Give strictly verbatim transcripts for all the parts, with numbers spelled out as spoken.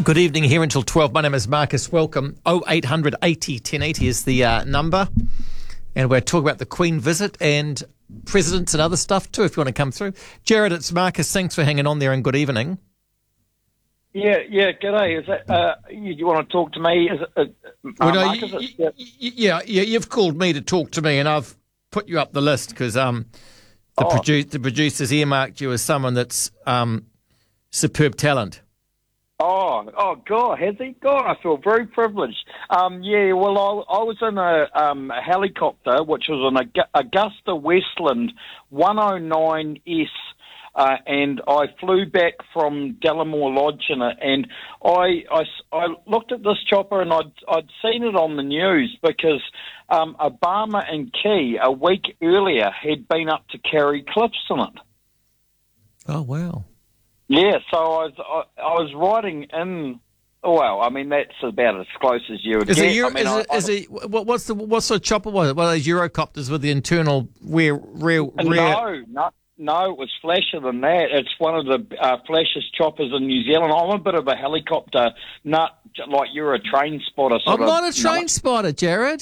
Good evening, here until twelve. My name is Marcus. Welcome. oh eight hundred eighty ten eighty is the uh, number. And we're talking about the Queen visit and presidents and other stuff too, if you want to come through. Jared, it's Marcus. Thanks for hanging on there and good evening. Yeah, yeah, g'day. Is that, uh, you, you want to talk to me? Is it, uh, Well, no, Marcus? y- It's- y- y- yeah, yeah, you've called me to talk to me and I've put you up the list because um, the, Oh. produ- the producers earmarked you as someone that's um, superb talent. Oh, oh, God, has he? God, I feel very privileged. Um, yeah, well, I, I was in a, um, a helicopter, which was an Aug- Augusta Westland one oh nine S, uh, and I flew back from Delamore Lodge in it, and I, I, I looked at this chopper and I'd, I'd seen it on the news because um, Obama and Key a week earlier had been up to Kerry Cliffs in it. Oh, wow. Yeah, so I was I, I was riding in. Well, I mean that's about as close as you would Is get. it, Euro, I mean, is, I, it, is it what, what's the what sort of chopper was it? Well, those Eurocopters with the internal rear rear I, rear. no, no, no, it was flashier than that. It's one of the uh, flashiest choppers in New Zealand. I'm a bit of a helicopter nut, like you're a train spotter. Sort I'm of not a train nut. spotter, Jared.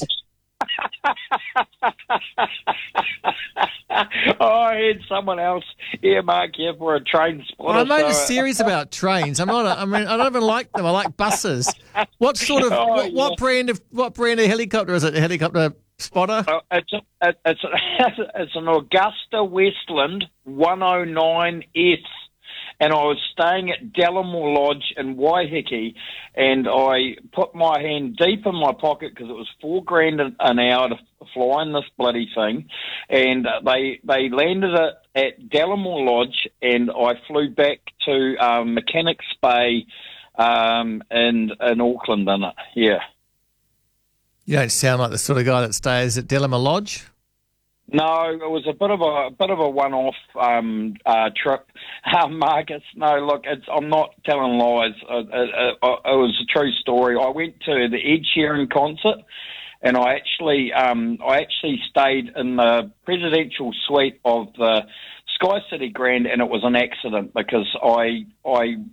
Oh, I had someone else earmark you for a train spotter. I made a so- series about trains. I'm not. A, I mean, I don't even like them. I like buses. What sort of Oh, what, what yeah. brand of what brand of helicopter is it? A helicopter spotter? Uh, it's a, it, it's a, it's an Augusta Westland one oh nine S, and I was staying at Delamore Lodge in Waiheke, and I put my hand deep in my pocket because it was four grand an an hour to fly in this bloody thing, and uh, they they landed it at Delamore Lodge, and I flew back to um, Mechanics Bay um, in in Auckland in it. Yeah. You don't sound like the sort of guy that stays at Delamere Lodge. No, it was a bit of a, a bit of a one-off um, uh, trip, uh, Marcus. No, look, it's, I'm not telling lies. It, it, it, it was a true story. I went to the Ed Sheeran concert, and I actually, um, I actually stayed in the presidential suite of the Sky City Grand, and it was an accident because I, I